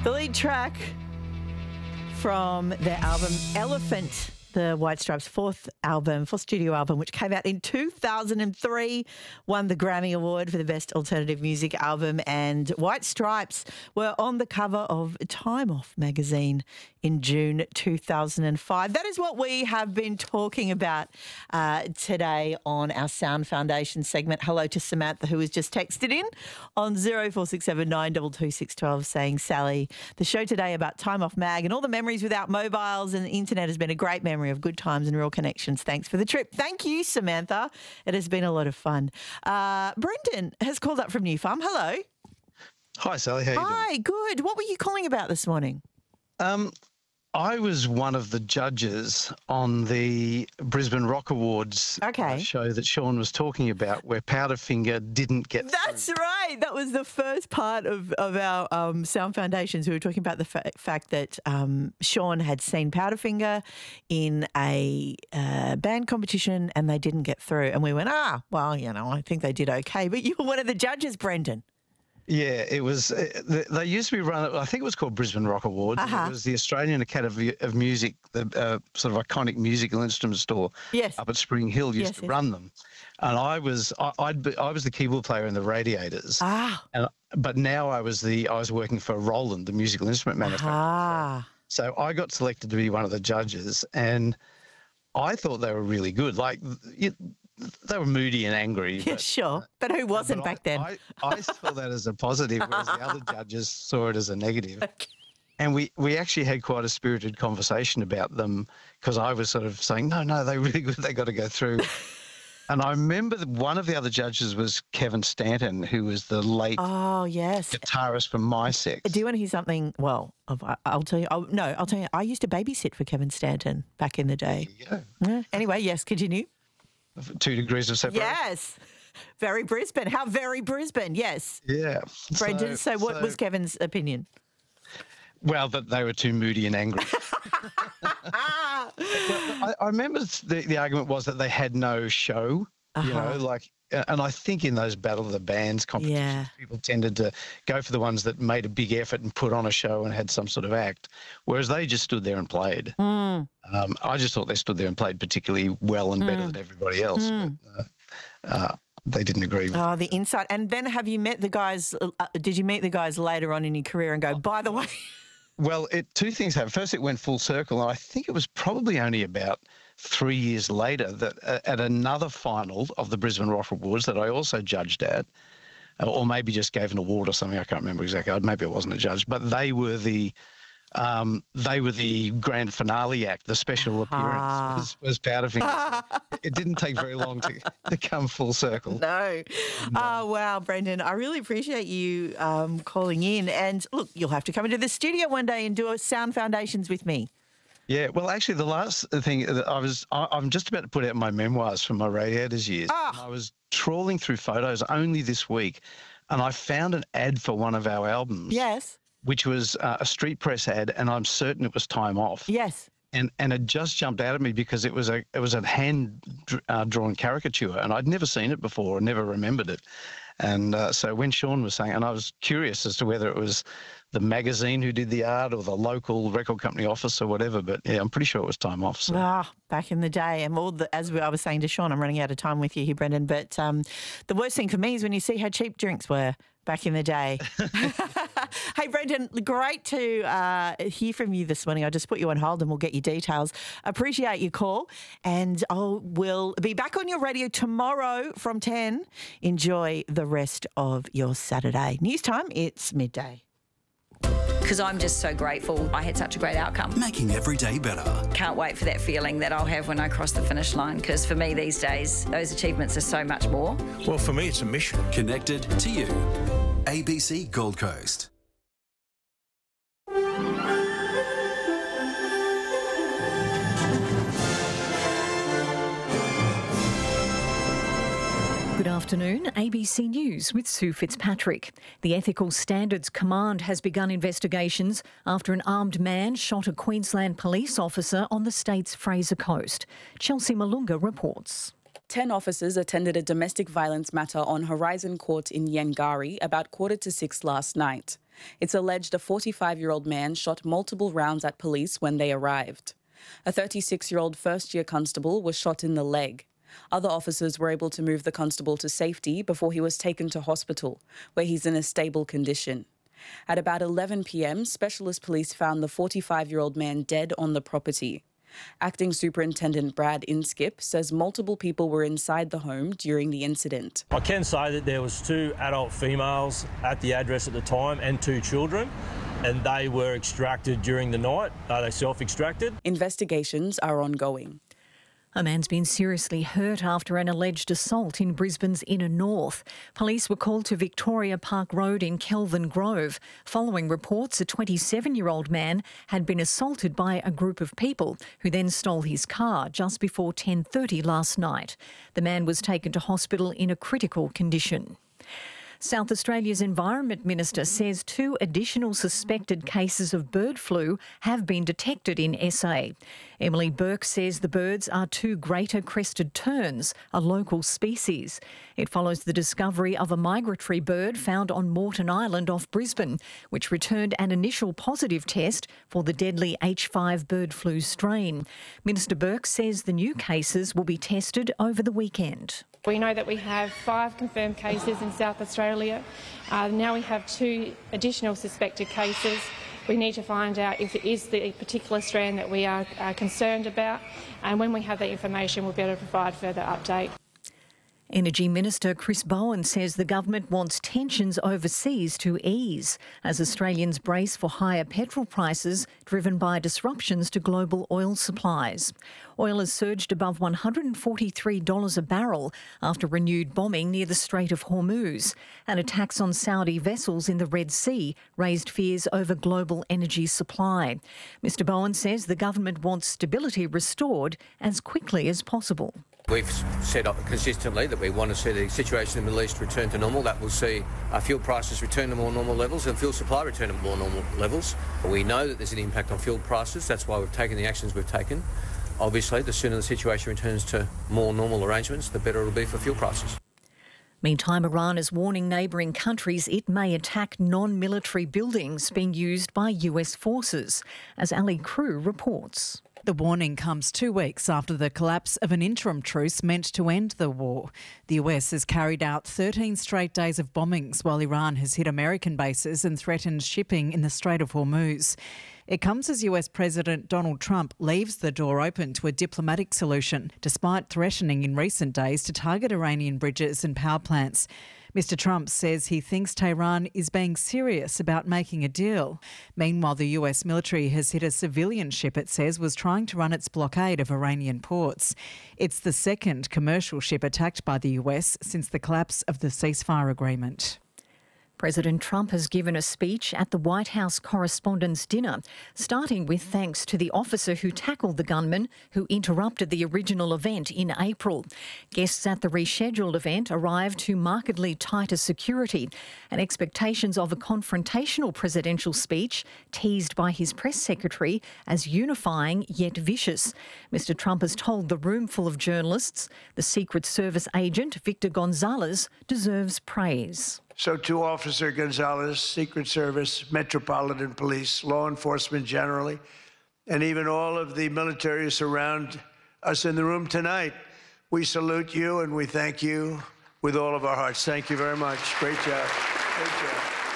The lead track from their album Elephant, the White Stripes' fourth studio album, which came out in 2003, won the Grammy Award for the Best Alternative Music Album, and White Stripes were on the cover of Time Off magazine in June 2005. That is what we have been talking about today on our Sound Foundation segment. Hello to Samantha, who has just texted in on 0467 922 612 saying, Sally, the show today about Time Off mag and all the memories without mobiles and the internet has been a great memory of good times and real connections. Thanks for the trip. Thank you, Samantha. It has been a lot of fun. Brendan has called up from New Farm. Hello. Hi, Sally. How are you doing? Hi, good. What were you calling about this morning? I was one of the judges on the Brisbane Rock Awards show that Sean was talking about, where Powderfinger didn't get That's through. right. That was the first part of our Sound Foundations. We were talking about the fact that Sean had seen Powderfinger in a band competition and they didn't get through. And we went, well, I think they did okay. But you were one of the judges, Brendan. Yeah, it was. They used to be run. I think it was called Brisbane Rock Awards. It was the Australian Academy of Music, the sort of iconic musical instrument store up at Spring Hill used to run them. And I was the keyboard player in the Radiators. But now I was working for Roland, the musical instrument manufacturer. So I got selected to be one of the judges, and I thought they were really good. They were moody and angry. Yeah, sure. But who wasn't back then? I saw that as a positive, whereas the other judges saw it as a negative. Okay. And we actually had quite a spirited conversation about them, because I was sort of saying, no, they're really good. They got to go through. And I remember one of the other judges was Kevin Stanton, who was the late guitarist from My Sex. Do you want to hear something? Well, I'll tell you. I'll tell you. I used to babysit for Kevin Stanton back in the day. There you go. Yeah. Anyway, yes, continue. 2 degrees of separation. Yes. Very Brisbane. How very Brisbane, yes. Yeah. Brendan, so what was Kevin's opinion? Well, that they were too moody and angry. I remember the argument was that they had no show, and I think in those Battle of the Bands competitions, people tended to go for the ones that made a big effort and put on a show and had some sort of act, whereas they just stood there and played. I just thought they stood there and played particularly well and better than everybody else. But, they didn't agree with the insight. And then have you met the guys, did you meet the guys later on in your career and go, by the way... Well, two things happened. First, it went full circle, and I think it was probably only about 3 years later that at another final of the Brisbane Rock Awards that I also judged at, or maybe just gave an award or something, I can't remember exactly. Maybe I wasn't a judge, but they were the grand finale act. The special appearance was Powderfinger. It didn't take very long to come full circle. No. Oh, wow, Brendan. I really appreciate you calling in. And look, you'll have to come into the studio one day and do a Sound Foundations with me. Yeah, well, actually, the last thing I'm just about to put out my memoirs from my Radiators years. And I was trawling through photos only this week, and I found an ad for one of our albums. Yes. Which was a street press ad, and I'm certain it was Time Off. Yes. And it just jumped out at me because it was a hand drawn caricature, and I'd never seen it before, or never remembered it. And so when Sean was saying, and I was curious as to whether it was the magazine who did the art or the local record company office or whatever, but yeah, I'm pretty sure it was Time Off. So. Back in the day, and I was saying to Sean, I'm running out of time with you here, Brendan, but the worst thing for me is when you see how cheap drinks were back in the day. Hey, Brendan, great to hear from you this morning. I'll just put you on hold and we'll get your details. Appreciate your call, and we'll be back on your radio tomorrow from 10. Enjoy the rest of your Saturday. News time, it's midday. Because I'm just so grateful I had such a great outcome. Making every day better. Can't wait for that feeling that I'll have when I cross the finish line, because for me these days, those achievements are so much more. Well, for me, it's a mission. Connected to you. ABC Gold Coast. Good afternoon, ABC News with Sue Fitzpatrick. The Ethical Standards Command has begun investigations after an armed man shot a Queensland police officer on the state's Fraser Coast. Chelsea Malunga reports. 10 officers attended a domestic violence matter on Horizon Court in Yangari about 5:45 last night. It's alleged a 45-year-old man shot multiple rounds at police when they arrived. A 36-year-old first-year constable was shot in the leg. Other officers were able to move the constable to safety before he was taken to hospital, where he's in a stable condition. At about 11 p.m, Specialist Police found the 45-year-old man dead on the property. Acting Superintendent Brad Inskip says multiple people were inside the home during the incident. I can say that there was 2 adult females at the address at the time and 2 children, and they were extracted during the night. They self-extracted. Investigations are ongoing. A man's been seriously hurt after an alleged assault in Brisbane's inner north. Police were called to Victoria Park Road in Kelvin Grove following reports a 27-year-old man had been assaulted by a group of people who then stole his car just before 10:30 last night. The man was taken to hospital in a critical condition. South Australia's Environment Minister says 2 additional suspected cases of bird flu have been detected in SA. Emily Burke says the birds are 2 greater crested terns, a local species. It follows the discovery of a migratory bird found on Moreton Island off Brisbane, which returned an initial positive test for the deadly H5 bird flu strain. Minister Burke says the new cases will be tested over the weekend. We know that we have 5 confirmed cases in South Australia. Now we have 2 additional suspected cases. We need to find out if it is the particular strand that we are concerned about, and when we have that information we'll be able to provide further update. Energy Minister Chris Bowen says the government wants tensions overseas to ease as Australians brace for higher petrol prices driven by disruptions to global oil supplies. Oil has surged above $143 a barrel after renewed bombing near the Strait of Hormuz, and attacks on Saudi vessels in the Red Sea raised fears over global energy supply. Mr Bowen says the government wants stability restored as quickly as possible. We've said consistently that we want to see the situation in the Middle East return to normal. That will see our fuel prices return to more normal levels and fuel supply return to more normal levels. We know that there's an impact on fuel prices. That's why we've taken the actions we've taken. Obviously, the sooner the situation returns to more normal arrangements, the better it'll be for fuel prices. Meantime, Iran is warning neighbouring countries it may attack non-military buildings being used by US forces, as Ali Crew reports. The warning comes 2 weeks after the collapse of an interim truce meant to end the war. The US has carried out 13 straight days of bombings while Iran has hit American bases and threatened shipping in the Strait of Hormuz. It comes as US President Donald Trump leaves the door open to a diplomatic solution, despite threatening in recent days to target Iranian bridges and power plants. Mr Trump says he thinks Tehran is being serious about making a deal. Meanwhile, the US military has hit a civilian ship it says was trying to run its blockade of Iranian ports. It's the second commercial ship attacked by the US since the collapse of the ceasefire agreement. President Trump has given a speech at the White House Correspondents' Dinner, starting with thanks to the officer who tackled the gunman who interrupted the original event in April. Guests at the rescheduled event arrived to markedly tighter security, and expectations of a confrontational presidential speech teased by his press secretary as unifying yet vicious. Mr Trump has told the room full of journalists the Secret Service agent Victor Gonzalez deserves praise. So to Officer Gonzalez, Secret Service, Metropolitan Police, law enforcement generally, and even all of the military who surround us in the room tonight, we salute you and we thank you with all of our hearts. Thank you very much. Great job. Great job.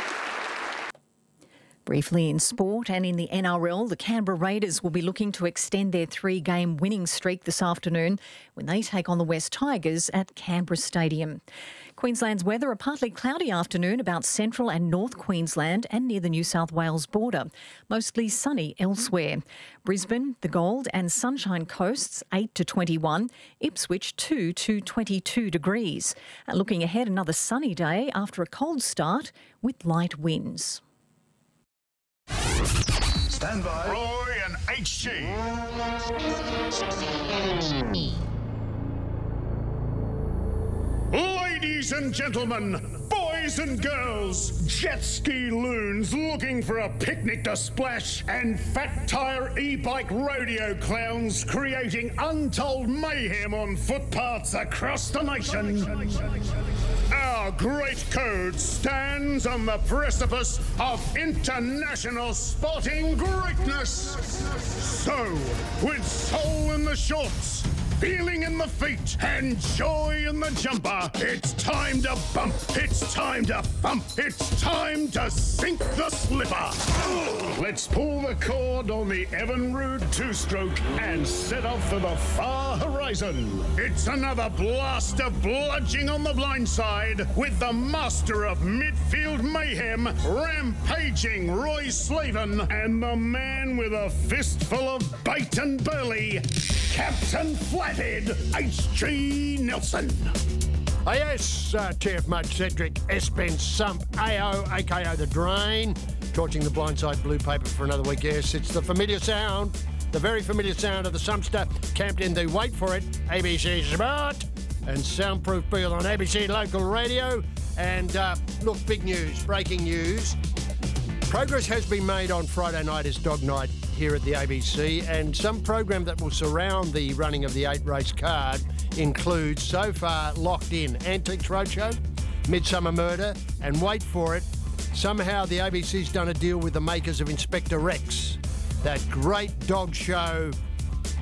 Briefly in sport and in the NRL, the Canberra Raiders will be looking to extend their 3-game winning streak this afternoon when they take on the West Tigers at Canberra Stadium. Queensland's weather, a partly cloudy afternoon about central and north Queensland and near the New South Wales border. Mostly sunny elsewhere. Brisbane, the Gold and Sunshine Coasts 8 to 21, Ipswich 2 to 22 degrees. Looking ahead, another sunny day after a cold start with light winds. Stand by. Roy and HG. Ladies and gentlemen, boys and girls, jet ski loons looking for a picnic to splash, and fat tyre e-bike rodeo clowns creating untold mayhem on footpaths across the nation. Our great code stands on the precipice of international sporting greatness. So, with soul in the shorts, feeling in the feet, and joy in the jumper, it's time to bump, it's time to thump, it's time to sink the slipper. Let's pull the cord on the Evinrude two-stroke and set off for the far horizon. It's another blast of bludging on the blind side with the master of midfield mayhem, rampaging Roy Slavin, and the man with a fistful of bait and burley, Captain Flathead H.G. Nelson. Oh yes, TF Mud Cedric, S-Ben Sump, AO, aka The Drain, torching the blindside blue paper for another week. Yes, it's the familiar sound, the very familiar sound of the Sumpster, camped in the, wait for it, ABC Smart and Soundproof Beel on ABC Local Radio. And look, big news, breaking news. Progress has been made on Friday night as Dog Night here at the ABC, and some program that will surround the running of the 8-race card includes, so far locked in, Antiques Roadshow, Midsummer Murder, and wait for it, somehow the ABC's done a deal with the makers of Inspector Rex, that great dog show